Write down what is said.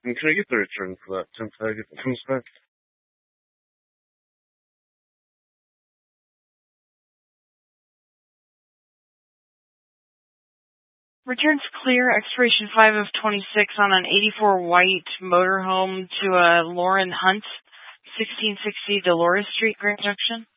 And can I get the return for that 10 tag if it comes back? Returns clear, expiration 5 of 26 on an 84 white motorhome to Lauren Hunt, 1660 Dolores Street, Grand Junction.